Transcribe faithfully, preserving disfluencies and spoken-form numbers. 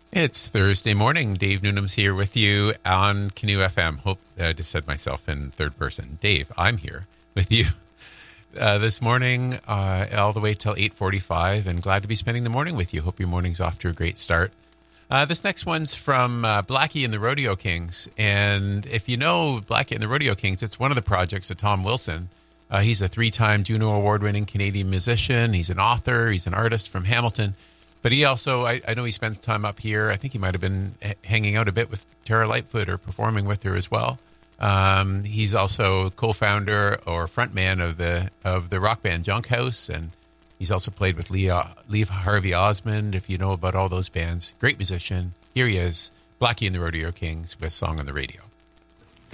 It's Thursday morning. Dave Noonham's here with you on Canoe F M. Hope I just said myself in third person. Dave, I'm here with you uh, this morning uh, all the way till eight forty-five, and glad to be spending the morning with you. Hope your morning's off to a great start. Uh, this next one's from uh, Blackie and the Rodeo Kings. And if you know Blackie and the Rodeo Kings, it's one of the projects of Tom Wilson. Uh, he's a three-time Juno Award-winning Canadian musician. He's an author. He's an artist from Hamilton. But he also, I, I know he spent time up here. I think he might have been h- hanging out a bit with Tara Lightfoot or performing with her as well. Um, he's also co-founder or frontman of the of the rock band Junk House, and he's also played with Lee, uh, Lee Harvey Osmond, if you know about all those bands. Great musician. Here he is, Blackie and the Rodeo Kings with Song on the Radio.